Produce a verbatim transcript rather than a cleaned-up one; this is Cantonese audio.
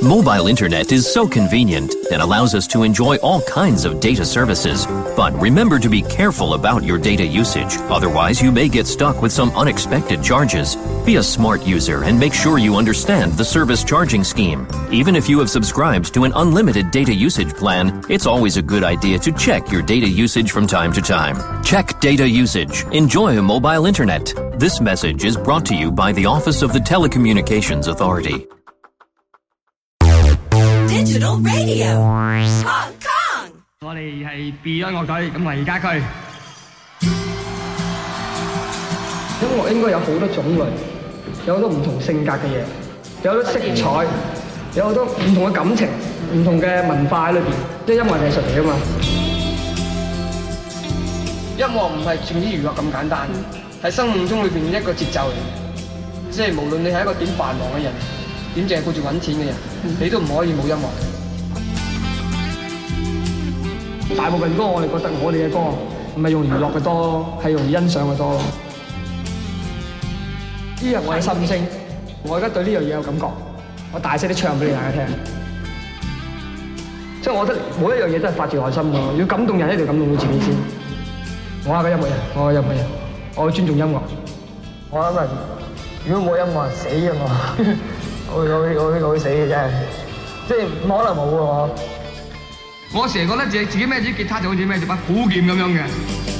Mobile internet is so convenient and allows us to enjoy all kinds of data services. But remember to be careful about your data usage. Otherwise, you may get stuck with some unexpected charges. Be a smart user and make sure you understand the service charging scheme. Even if you have subscribed to an unlimited data usage plan, it's always a good idea to check your data usage from time to time. Check data usage. Enjoy mobile internet. This message is brought to you by the Office of the Telecommunications Authority. Digital Radio Hong Kong， 我哋係 Beyond 樂隊，咁我而家區音樂應該有好多種類，有好多唔同性格嘅嘢，有好多色彩，有好多唔同嘅感情，唔同嘅文化喺裏邊，即係音樂藝術嚟㗎嘛。音樂唔係淨啲娛樂咁簡單，係生命中裏邊一個節奏嚟嘅，即係無論你係一個點繁忙嘅人。點淨係顧住揾錢嘅人，你都唔可以冇音樂。大部分歌我哋覺得我哋嘅歌唔係用娛樂嘅多，係用欣賞嘅多。呢樣我嘅心聲，我而家對呢樣嘢有感覺，我大聲啲唱俾你大家聽。即係我覺得每一樣嘢都係發自內心㗎，要感動人一定要感動到自己先。我係個音樂人，我係音樂人，我尊重音樂。我諗啊，如果冇音樂死嘅我。我會我會我會我會死嘅真係，即係唔可能冇嘅我。我成日覺得自己自己孭支吉他就好似孭住把寶劍咁樣嘅。